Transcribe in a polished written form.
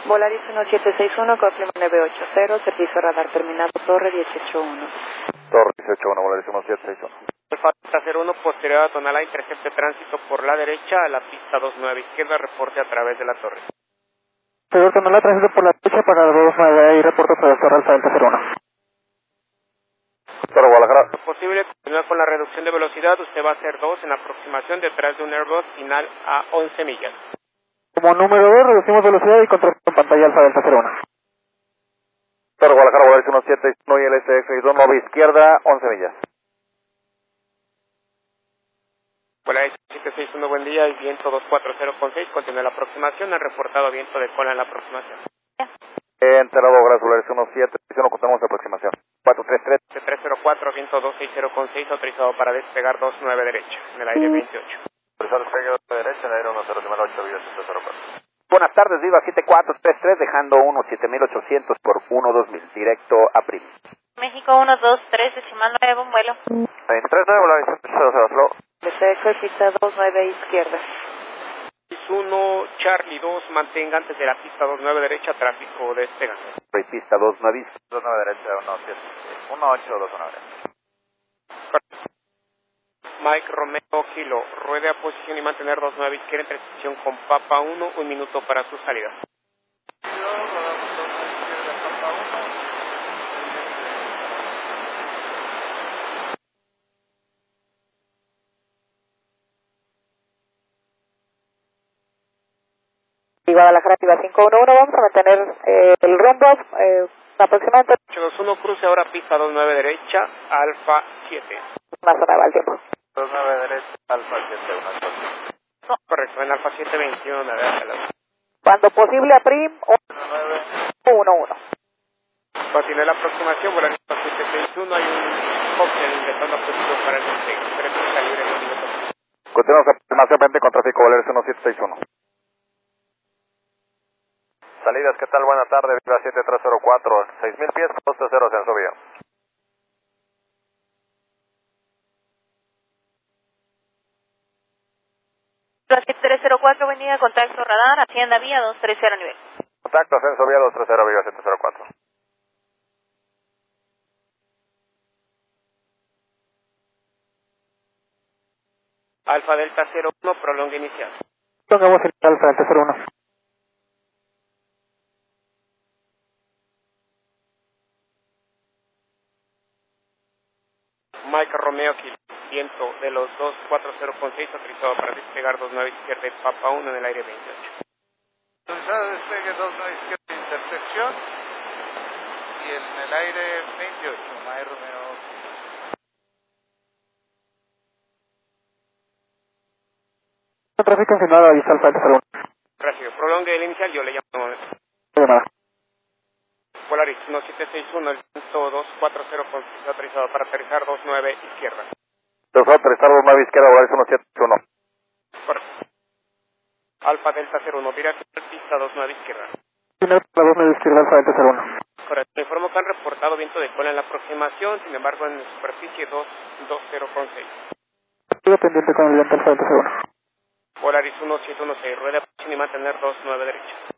Volaris 1761, Copilot 980, servicio radar terminado, Torre 181. Torre 181, Volaris 1761. Alfa Delta 01, posterior a Tonalá, intercepte tránsito por la derecha a la pista 29 izquierda, reporte a través de la torre. Posterior Tonalá, tránsito por la derecha para 29 y reporte a través de Alfa Delta 01. Torre Guadalajara. Es posible continuar con la reducción de velocidad, usted va a hacer 2 en aproximación detrás de un Airbus final a 11 millas. Como número 2, reducimos velocidad y control en pantalla Alfa Delta 01. Torre Guadalajara, Volaris 1761 y LSX 62, 9 izquierda, 11 millas. Volaris 761, buen día, y viento 240,6, continúa la aproximación, han reportado viento de cola en la aproximación. Enterado, gracias, Volaris 1761, continuamos aproximación. 433. 304, viento 260,6, autorizado para despegar 29 derecha, en el aire 28. Autorizado despegue de derecha, en el aire 1008, Viva 704. Buenas tardes, Viva 7433, dejando 17800 por 12000, directo a Prim. México 123, decimal 9, un vuelo. 239, Volaris 700, DTX, pista 29 izquierda. 1, Charlie 2, mantenga antes de la pista 29 derecha, tráfico despegando. Pista 29, 29 derecha, 1829 derecha. Mike Romeo Kilo, ruede a posición y mantener 29 izquierda en transición con Papa 1, 1 minuto para su salida. Y Guadalajara, Viva 511, vamos a mantener el rumbo aproximadamente. 821, cruce ahora pista 29 derecha, Alfa 7. Más zona al tiempo. 29 derecha, Alfa 7, 1. Correcto, en Alfa 7, 21, navega. Cuando posible a Prim, 111. Continúa la aproximación, Volaris 761, hay un cóctel ingresando a posición para el despegue. 3 libre en 2 minutos. Continuamos aproximadamente con tráfico Volaris 1761. Salidas, ¿qué tal? Buenas tardes, Viva 7304, 6000 pies, coste 0, ascenso vía. Viva 7304, buen día, contacto radar, Hacienda Vía 230 nivel. Contacto, ascenso vía 230, Viva 704. Alfa Delta 01, prolonga inicial. Pongamos el Alfa Delta 01. Mike Romeo Kilo, viento de los 240,6, autorizado para despegar 29 izquierda y Papa 1 en el aire 28. Autorizado despegue 29 izquierda, intersección, y en el aire 28, Mike Romeo. Tráfico confirmado, ahí está Alfa Delta 01. Gracias, prolongue el inicial, yo le llamo un momento. Llamada. Volaris 1761, el viento 240,6, autorizado para aterrizar 29 izquierda. Entonces, aterrizar 29 izquierda, Volaris 1761. Correcto. Alfa Delta 01, dirección pista 29 izquierda. Primero la 29 izquierda, Alfa Delta 01. Correcto. Le informo que han reportado viento de cola en la aproximación, sin embargo en superficie 220,6. Estoy pendiente con el viento Alfa Delta 01. Volaris 1716, rueda y mantener 29 derecha.